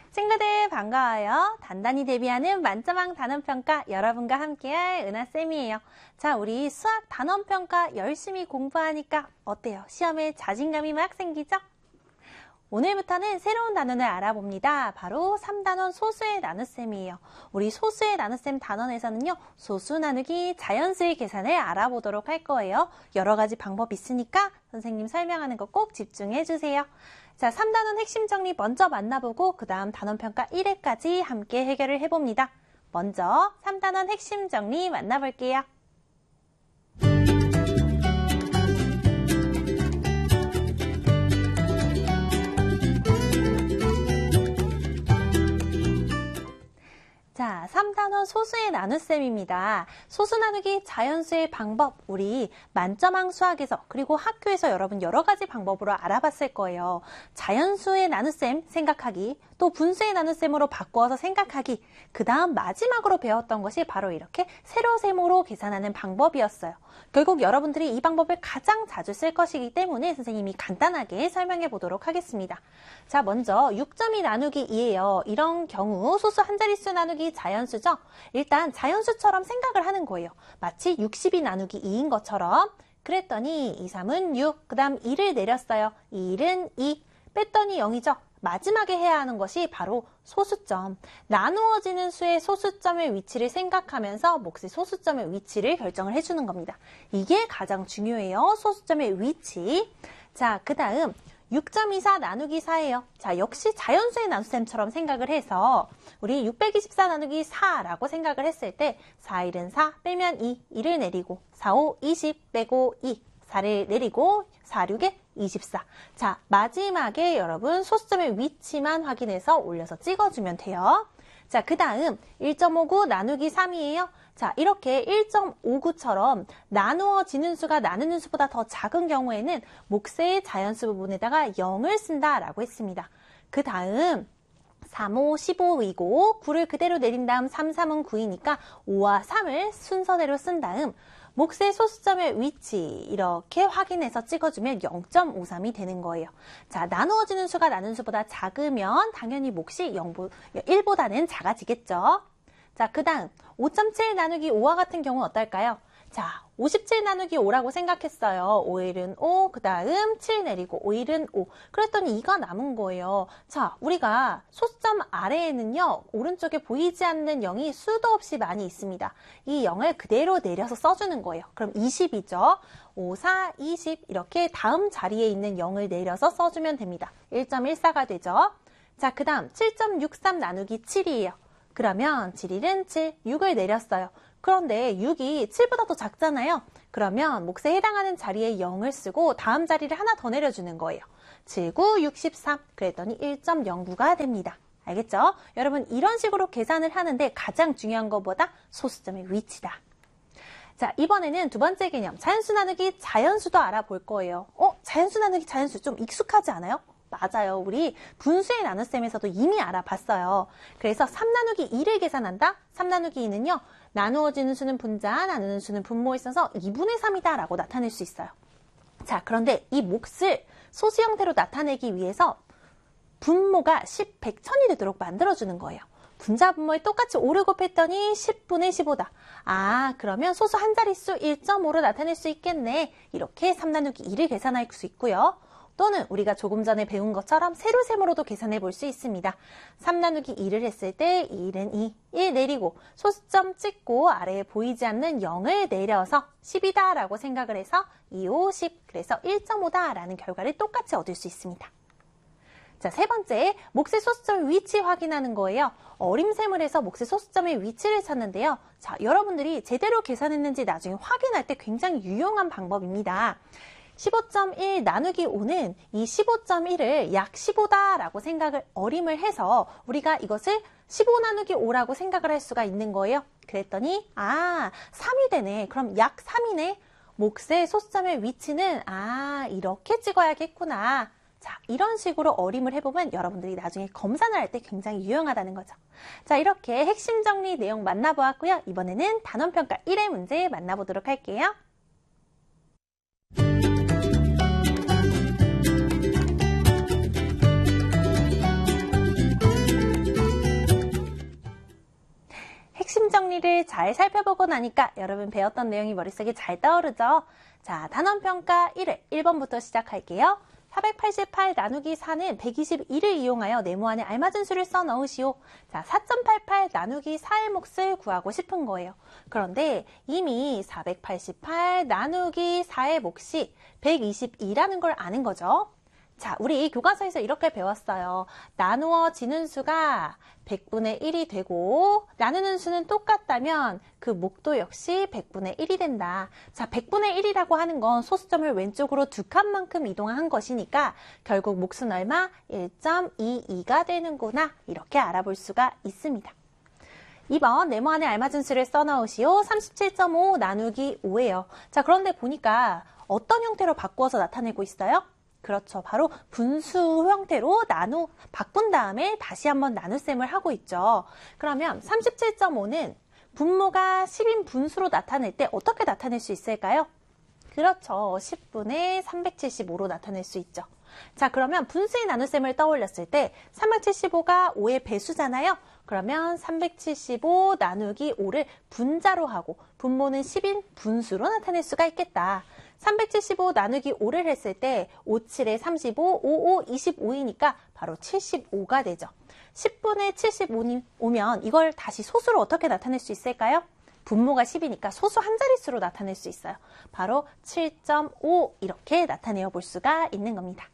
친구들 반가워요. 단단히 대비하는 만점왕 단원평가 여러분과 함께할 은하쌤이에요. 자, 우리 수학 단원평가 열심히 공부하니까 어때요? 시험에 자신감이 막 생기죠? 오늘부터는 새로운 단원을 알아봅니다. 바로 3단원 소수의 나눗셈이에요. 우리 소수의 나눗셈 단원에서는요, 소수 나누기 자연수의 계산을 알아보도록 할 거예요. 여러 가지 방법이 있으니까 선생님 설명하는 거 꼭 집중해 주세요. 자, 3단원 핵심 정리 먼저 만나보고 그 다음 단원평가 1회까지 함께 해결을 해봅니다. 먼저 3단원 핵심 정리 만나볼게요. 자, 3단원 소수의 나눗셈입니다. 소수 나누기 자연수의 방법, 우리 만점왕 수학에서 그리고 학교에서 여러분 여러 가지 방법으로 알아봤을 거예요. 자연수의 나눗셈 생각하기, 또 분수의 나눗셈으로 바꾸어서 생각하기, 그 다음 마지막으로 배웠던 것이 바로 이렇게 세로셈으로 계산하는 방법이었어요. 결국 여러분들이 이 방법을 가장 자주 쓸 것이기 때문에 선생님이 간단하게 설명해 보도록 하겠습니다. 자, 먼저 6.2 나누기 2예요. 이런 경우 소수 한 자릿수 나누기 자연수죠. 일단 자연수처럼 생각을 하는 거예요. 마치 62 나누기 2인 것처럼. 그랬더니 2, 3은 6, 그 다음 2를 내렸어요. 1은 2, 뺐더니 0이죠. 마지막에 해야 하는 것이 바로 소수점. 나누어지는 수의 소수점의 위치를 생각하면서 몫의 소수점의 위치를 결정을 해주는 겁니다. 이게 가장 중요해요. 소수점의 위치. 자, 그 다음 6.24 나누기 4예요. 자, 역시 자연수의 나눗셈처럼 생각을 해서 우리 624 나누기 4라고 생각을 했을 때 4, 1은 4, 빼면 2, 2를 내리고 4, 5, 20, 빼고 2, 4를 내리고 4, 6에 24. 자, 마지막에 여러분 소수점의 위치만 확인해서 올려서 찍어주면 돼요. 자, 그 다음 1.59 나누기 3이에요. 자, 이렇게 1.59처럼 나누어지는 수가 나누는 수보다 더 작은 경우에는 몫의 자연수 부분에다가 0을 쓴다라고 했습니다. 그 다음 3, 5, 15이고 9를 그대로 내린 다음 3, 3은 9이니까 5와 3을 순서대로 쓴 다음 몫의 소수점의 위치 이렇게 확인해서 찍어주면 0.53이 되는 거예요. 자, 나누어지는 수가 나누는 수보다 작으면 당연히 몫이 1보다는 작아지겠죠. 자, 그 다음 5.7 나누기 5와 같은 경우는 어떨까요? 자, 57 나누기 5라고 생각했어요. 5일은 5, 그 다음 7 내리고 5일은 5. 그랬더니 2가 남은 거예요. 자, 우리가 소수점 아래에는요, 오른쪽에 보이지 않는 0이 수도 없이 많이 있습니다. 이 0을 그대로 내려서 써주는 거예요. 그럼 20이죠. 5, 4, 20 이렇게 다음 자리에 있는 0을 내려서 써주면 됩니다. 1.14가 되죠. 자, 그 다음 7.63 나누기 7이에요. 그러면 7일은 7, 6을 내렸어요. 그런데 6이 7보다 더 작잖아요. 그러면 몫에 해당하는 자리에 0을 쓰고 다음 자리를 하나 더 내려주는 거예요. 7, 9, 63. 그랬더니 1.09가 됩니다. 알겠죠? 여러분 이런 식으로 계산을 하는데 가장 중요한 것보다 소수점의 위치다. 자, 이번에는 두 번째 개념 자연수 나누기 자연수도 알아볼 거예요. 자연수 나누기 자연수 좀 익숙하지 않아요? 맞아요. 우리 분수의 나눗셈에서도 이미 알아봤어요. 그래서 3 나누기 2를 계산한다? 3 나누기 2는요. 나누어지는 수는 분자, 나누는 수는 분모에 있어서 2분의 3이다 라고 나타낼 수 있어요. 자, 그런데 이 몫을 소수 형태로 나타내기 위해서 분모가 10, 100, 1000이 되도록 만들어주는 거예요. 분자 분모에 똑같이 5를 곱했더니 10분의 15다. 아, 그러면 소수 한 자릿수 1.5로 나타낼 수 있겠네. 이렇게 3 나누기 2를 계산할 수 있고요. 또는 우리가 조금 전에 배운 것처럼 세로셈으로도 계산해 볼 수 있습니다. 3 나누기 2를 했을 때 1은 2, 1 내리고 소수점 찍고 아래에 보이지 않는 0을 내려서 10이다 라고 생각을 해서 2, 5, 10 그래서 1.5다 라는 결과를 똑같이 얻을 수 있습니다. 자, 세 번째, 몫의 소수점 위치 확인하는 거예요. 어림셈을 해서 몫의 소수점의 위치를 찾는데요. 자, 여러분들이 제대로 계산했는지 나중에 확인할 때 굉장히 유용한 방법입니다. 15.1 나누기 5는 이 15.1을 약 15다 라고 생각을 어림을 해서 우리가 이것을 15 나누기 5라고 생각을 할 수가 있는 거예요. 그랬더니 3이 되네. 그럼 약 3이네. 몫의 소수점의 위치는 이렇게 찍어야겠구나. 자, 이런 식으로 어림을 해보면 여러분들이 나중에 검산을 할 때 굉장히 유용하다는 거죠. 자, 이렇게 핵심 정리 내용 만나보았고요. 이번에는 단원평가 1의 문제 만나보도록 할게요. 정리를 잘 살펴보고 나니까 여러분 배웠던 내용이 머릿속에 잘 떠오르죠? 자, 단원평가 1회 1번부터 시작할게요. 488 나누기 4는 121을 이용하여 네모 안에 알맞은 수를 써 넣으시오. 자, 4.88 나누기 4의 몫을 구하고 싶은 거예요. 그런데 이미 488 나누기 4의 몫이 122라는 걸 아는 거죠. 자, 우리 교과서에서 이렇게 배웠어요. 나누어지는 수가 100분의 1이 되고 나누는 수는 똑같다면 그 목도 역시 100분의 1이 된다. 자, 100분의 1이라고 하는 건 소수점을 왼쪽으로 2칸만큼 이동한 것이니까 결국 몫은 얼마? 1.22가 되는구나. 이렇게 알아볼 수가 있습니다. 2번 네모 안에 알맞은 수를 써넣으시오. 37.5 나누기 5예요. 자, 그런데 보니까 어떤 형태로 바꾸어서 나타내고 있어요? 그렇죠. 바로 분수 형태로 바꾼 다음에 다시 한번 나눗셈을 하고 있죠. 그러면 37.5는 분모가 10인 분수로 나타낼 때 어떻게 나타낼 수 있을까요? 그렇죠. 10분의 375로 나타낼 수 있죠. 자, 그러면 분수의 나눗셈을 떠올렸을 때 375가 5의 배수잖아요. 그러면 375 나누기 5를 분자로 하고 분모는 10인 분수로 나타낼 수가 있겠다. 375 나누기 5를 했을 때 5, 7에 35, 5, 5, 25이니까 바로 75가 되죠. 10분의 75면 이걸 다시 소수로 어떻게 나타낼 수 있을까요? 분모가 10이니까 소수 한 자릿수로 나타낼 수 있어요. 바로 7.5 이렇게 나타내어 볼 수가 있는 겁니다.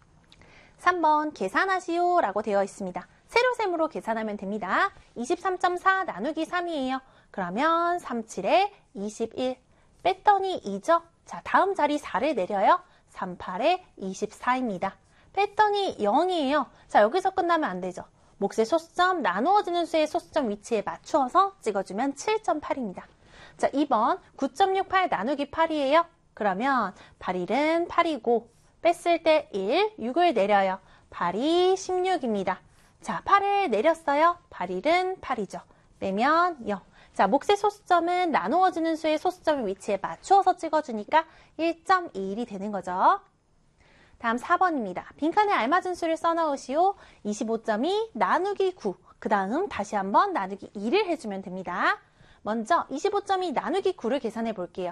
3번 계산하시오 라고 되어 있습니다. 세로셈으로 계산하면 됩니다. 23.4 나누기 3이에요. 그러면 37에 21 뺐더니 2죠. 자, 다음 자리 4를 내려요. 38에 24입니다. 뺐더니 0이에요. 자, 여기서 끝나면 안 되죠. 몫의 소수점, 나누어지는 수의 소수점 위치에 맞추어서 찍어주면 7.8입니다. 자, 2번 9.68 나누기 8이에요. 그러면 8일은 8이고 뺐을 때 1, 6을 내려요. 8이 16입니다. 자, 8을 내렸어요. 8일은 8이죠. 빼면 0. 자, 몫의 소수점은 나누어지는 수의 소수점 위치에 맞추어서 찍어주니까 1.21이 되는 거죠. 다음 4번입니다. 빈칸에 알맞은 수를 써넣으시오. 25.2 나누기 9. 그 다음 다시 한번 나누기 2를 해주면 됩니다. 먼저 25.2 나누기 9를 계산해 볼게요.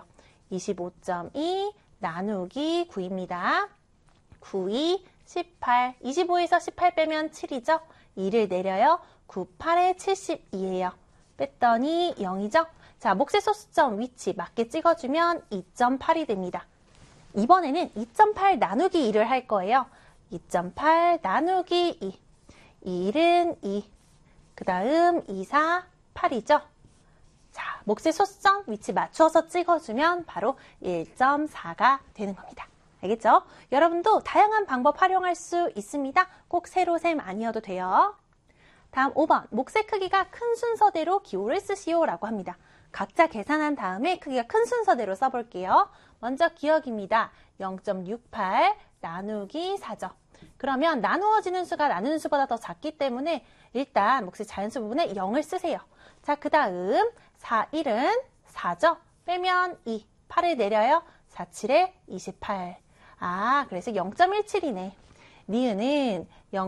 25.2 나누기 9입니다. 9이 18. 25에서 18 빼면 7이죠. 2를 내려요. 9, 8에 72예요. 뺐더니 0이죠. 자, 몫의 소수점 위치 맞게 찍어주면 2.8이 됩니다. 이번에는 2.8 나누기 2를 할 거예요. 2.8 나누기 2. 1은 2. 그 다음 2, 4, 8이죠. 자, 몫의 소수점 위치 맞추어서 찍어주면 바로 1.4가 되는 겁니다. 알겠죠? 여러분도 다양한 방법 활용할 수 있습니다. 꼭 세로셈 아니어도 돼요. 다음 5번, 몫의 크기가 큰 순서대로 기호를 쓰시오 라고 합니다. 각자 계산한 다음에 크기가 큰 순서대로 써볼게요. 먼저 기억입니다. 0.68 나누기 4죠. 그러면 나누어지는 수가 나누는 수보다 더 작기 때문에 일단 몫의 자연수 부분에 0을 쓰세요. 자, 그 다음 4, 1은 4죠. 빼면 2, 8을 내려요. 4, 7에 28. 아, 그래서 0.17이네. 니은은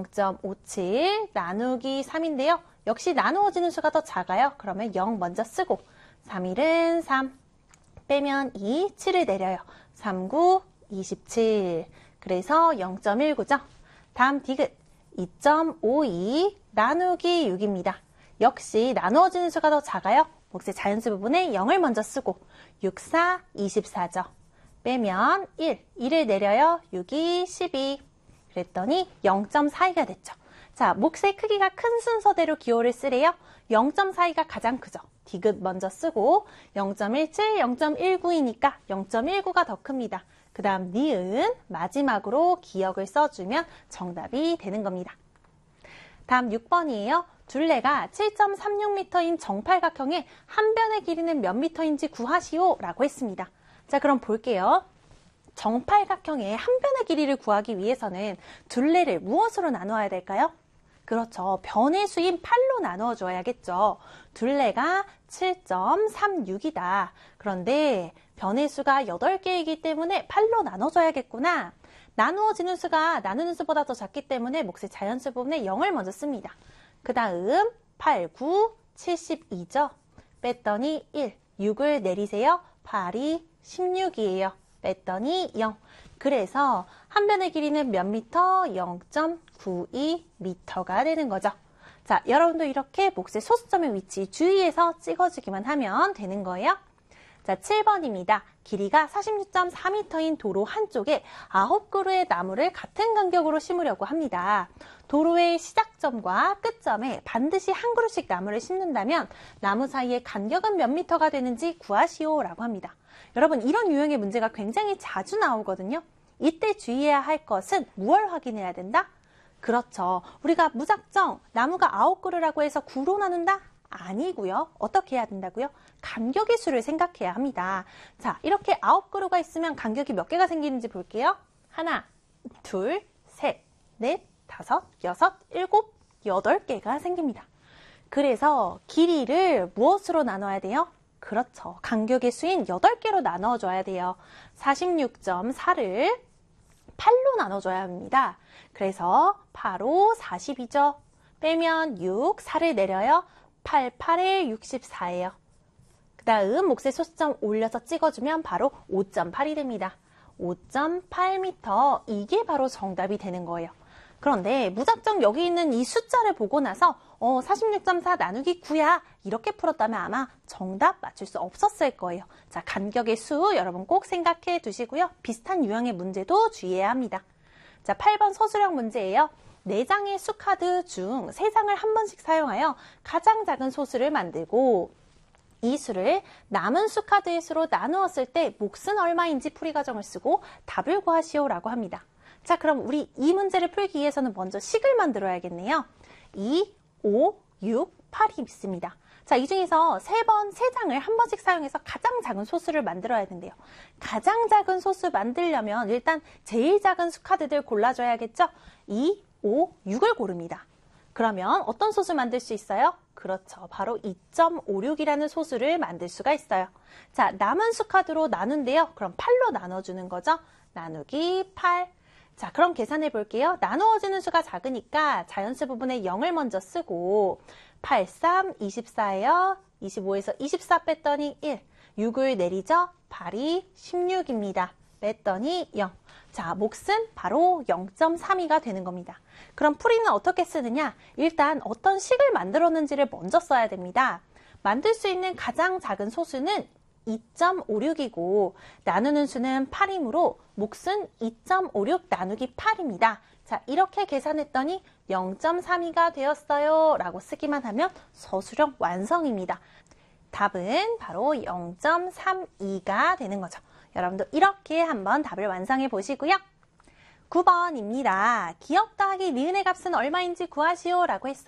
0.57 나누기 3인데요. 역시 나누어지는 수가 더 작아요. 그러면 0 먼저 쓰고 3일은 3 빼면 2, 7을 내려요. 3, 9, 27. 그래서 0.19죠. 다음 디귿 2.52 나누기 6입니다. 역시 나누어지는 수가 더 작아요. 몫의 자연수 부분에 0을 먼저 쓰고 6, 4, 24죠. 빼면 1, 1을 내려요. 6이 12. 그랬더니 0.42가 됐죠. 자, 몫의 크기가 큰 순서대로 기호를 쓰래요. 0.42가 가장 크죠. 디귿 먼저 쓰고 0.17, 0.19이니까 0.19가 더 큽니다. 그 다음 니은 마지막으로 기억을 써주면 정답이 되는 겁니다. 다음 6번이에요. 둘레가 7.36m인 정팔각형의 한 변의 길이는 몇 미터인지 구하시오 라고 했습니다. 자, 그럼 볼게요. 정팔각형의 한 변의 길이를 구하기 위해서는 둘레를 무엇으로 나누어야 될까요? 그렇죠. 변의 수인 8로 나누어 줘야겠죠. 둘레가 7.36이다. 그런데 변의 수가 8개이기 때문에 8로 나눠줘야겠구나. 나누어지는 수가 나누는 수보다 더 작기 때문에 몫의 자연수 부분에 0을 먼저 씁니다. 그 다음 8, 9, 72죠. 뺐더니 1. 6을 내리세요. 8이 16이에요. 뺐더니 0. 그래서 한 변의 길이는 몇 미터? 0.92m가 되는 거죠. 자, 여러분도 이렇게 몫의 소수점의 위치 주의해서 찍어주기만 하면 되는 거예요. 자, 7번입니다. 길이가 46.4m인 도로 한쪽에 9그루의 나무를 같은 간격으로 심으려고 합니다. 도로의 시작점과 끝점에 반드시 한 그루씩 나무를 심는다면 나무 사이의 간격은 몇 미터가 되는지 구하시오 라고 합니다. 여러분, 이런 유형의 문제가 굉장히 자주 나오거든요. 이때 주의해야 할 것은 무엇을 확인해야 된다? 그렇죠. 우리가 무작정 나무가 9그루라고 해서 구로 나눈다? 아니고요. 어떻게 해야 된다고요? 간격의 수를 생각해야 합니다. 자, 이렇게 9그루가 있으면 간격이 몇 개가 생기는지 볼게요. 하나, 둘, 셋, 넷, 다섯, 여섯, 일곱, 8개가 생깁니다. 그래서 길이를 무엇으로 나눠야 돼요? 그렇죠. 간격의 수인 8개로 나눠줘야 돼요. 46.4를 8로 나눠줘야 합니다. 그래서 8로 40이죠. 빼면 6, 4를 내려요. 8, 8에 64예요. 그 다음 몫의 소수점 올려서 찍어주면 바로 5.8이 됩니다. 5.8m, 이게 바로 정답이 되는 거예요. 그런데 무작정 여기 있는 이 숫자를 보고 나서 46.4 나누기 9야 이렇게 풀었다면 아마 정답 맞출 수 없었을 거예요. 자, 간격의 수 여러분 꼭 생각해 두시고요. 비슷한 유형의 문제도 주의해야 합니다. 자, 8번 서술형 문제예요. 4장의 수카드 중 3장을 한 번씩 사용하여 가장 작은 소수를 만들고 이 수를 남은 수카드의 수로 나누었을 때 몫은 얼마인지 풀이 과정을 쓰고 답을 구하시오 라고 합니다. 자, 그럼 우리 이 문제를 풀기 위해서는 먼저 식을 만들어야겠네요. 2, 5, 6, 8이 있습니다. 자, 이 중에서 3장을 한 번씩 사용해서 가장 작은 소수를 만들어야 된대요. 가장 작은 소수 만들려면 일단 제일 작은 수카드들 골라줘야겠죠? 2, 5, 6을 고릅니다. 그러면 어떤 소수 만들 수 있어요? 그렇죠. 바로 2.56이라는 소수를 만들 수가 있어요. 자, 남은 수카드로 나눈대요. 그럼 8로 나눠주는 거죠. 나누기 8. 자, 그럼 계산해 볼게요. 나누어지는 수가 작으니까 자연수 부분에 0을 먼저 쓰고 8, 3, 24예요. 25에서 24 뺐더니 1. 6을 내리죠. 8이 16입니다. 뺐더니 0. 자, 몫은 바로 0.32가 되는 겁니다. 그럼 풀이는 어떻게 쓰느냐? 일단 어떤 식을 만들었는지를 먼저 써야 됩니다. 만들 수 있는 가장 작은 소수는 2.56이고 나누는 수는 8이므로 몫은 2.56 나누기 8입니다. 자, 이렇게 계산했더니 0.32가 되었어요 라고 쓰기만 하면 서술형 완성입니다. 답은 바로 0.32가 되는 거죠. 여러분도 이렇게 한번 답을 완성해 보시고요. 9번입니다. 기억 더하기 니은의 값은 얼마인지 구하시오 라고 했어요.